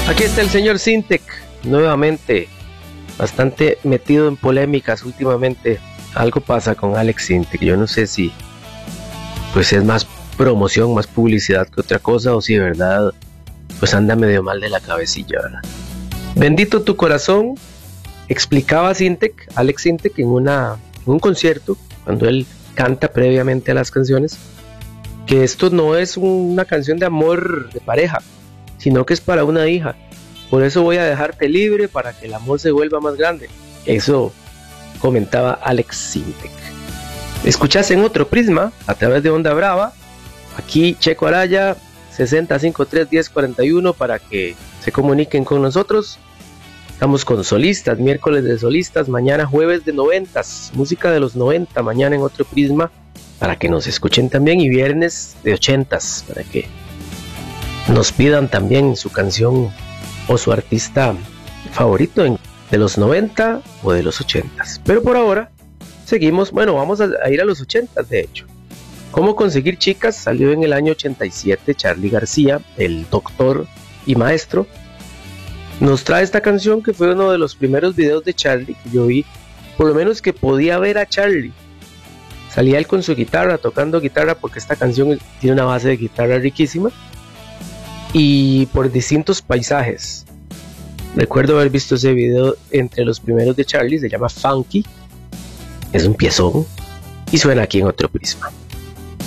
Aquí está el señor Sintec, nuevamente, bastante metido en polémicas últimamente. Algo pasa con Alex Sintec, yo no sé si pues es más promoción, más publicidad que otra cosa, o si de verdad pues anda medio mal de la cabecilla, ¿verdad? Bendito tu corazón, explicaba Alex Sintec en un concierto, cuando él canta previamente a las canciones, que esto no es una canción de amor de pareja, sino que es para una hija. Por eso voy a dejarte libre, para que el amor se vuelva más grande. Eso comentaba Alex Sintec. Escuchás en otro prisma, a través de Onda Brava. Aquí Checo Araya, 60531041, para que se comuniquen con nosotros. Estamos con solistas, miércoles de solistas, mañana jueves de noventas, música de los 90, mañana en otro prisma, para que nos escuchen también, y viernes de 80s, para que nos pidan también su canción o su artista favorito de los 90 o de los 80s. Pero por ahora seguimos, vamos a ir a los 80s de hecho. ¿Cómo conseguir chicas? Salió en el año 87. Charly García, el doctor y maestro, nos trae esta canción, que fue uno de los primeros videos de Charly que yo vi, por lo menos que podía ver a Charly. Salía él con su guitarra, tocando guitarra, porque esta canción tiene una base de guitarra riquísima, y por distintos paisajes. Recuerdo haber visto ese video entre los primeros de Charly, se llama Funky, es un piezón, y suena aquí en otro prisma.